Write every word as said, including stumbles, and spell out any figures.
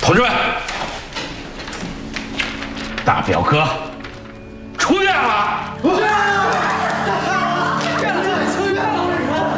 同志们，大表哥出院了！